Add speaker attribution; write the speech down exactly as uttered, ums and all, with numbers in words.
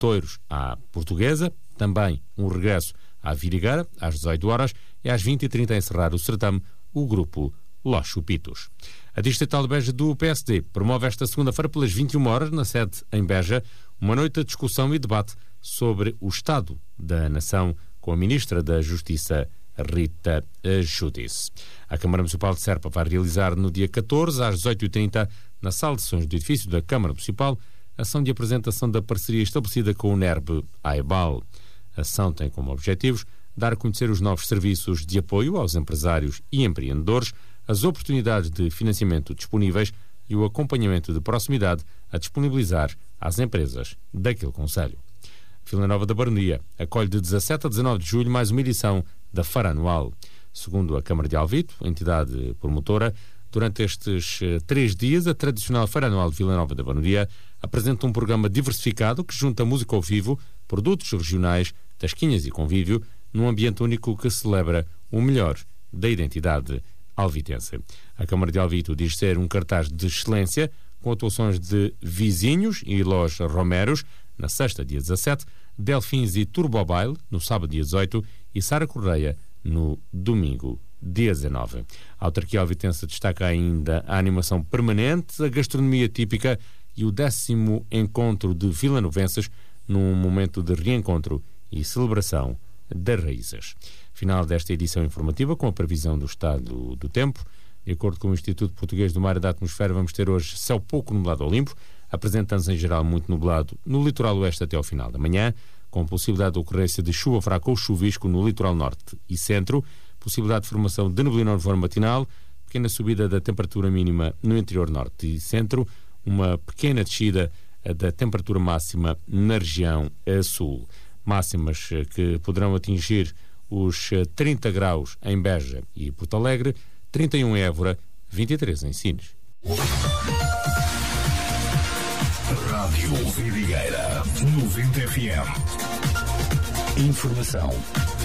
Speaker 1: Toiros à Portuguesa, também um regresso à Vidigueira, às dezoito horas, e às vinte e trinta a encerrar o certame o grupo Los Chupitos. A Distrital de Beja do P S D promove esta segunda-feira pelas vinte e uma horas, na sede em Beja, uma noite de discussão e debate sobre o estado da nação com a Ministra da Justiça, Rita Giudice. A Câmara Municipal de Serpa vai realizar no dia catorze, às dezoito e trinta, na sala de sessões do edifício da Câmara Municipal, ação de apresentação da parceria estabelecida com o NERB AEBAL. A ação tem como objetivos dar a conhecer os novos serviços de apoio aos empresários e empreendedores, as oportunidades de financiamento disponíveis e o acompanhamento de proximidade a disponibilizar às empresas daquele concelho. Vila Nova da Baronia acolhe de dezassete a dezanove de julho mais uma edição da Feira Anual. Segundo a Câmara de Alvito, entidade promotora, durante estes três dias, a tradicional Feira Anual de Vila Nova da Baronia apresenta um programa diversificado que junta música ao vivo, produtos regionais, tasquinhas e convívio, num ambiente único que celebra o melhor da identidade alvitense. A Câmara de Alvito diz ser um cartaz de excelência, com atuações de Vizinhos e Los Romeros, na sexta, dia dezassete, Delfins e Turbobaile, no sábado, dia dezoito, e Sara Correia, no domingo, dia dezanove. A autarquia alvitense destaca ainda a animação permanente, a gastronomia típica e o décimo encontro de vilanovenses, num momento de reencontro e celebração das raízes. Final desta edição informativa com a previsão do estado do tempo. De acordo com o Instituto Português do Mar e da Atmosfera, vamos ter hoje céu pouco nublado ao limpo, apresentando-se em geral muito nublado no litoral oeste até ao final da manhã, com possibilidade de ocorrência de chuva fraca ou chuvisco no litoral norte e centro, possibilidade de formação de neblina no verão matinal, pequena subida da temperatura mínima no interior norte e centro, uma pequena descida da temperatura máxima na região sul. Máximas que poderão atingir os trinta graus em Beja e Porto Alegre, trinta e um em Évora, vinte e três em Sines.
Speaker 2: Rádio Vidigueira, noventa F M. Informação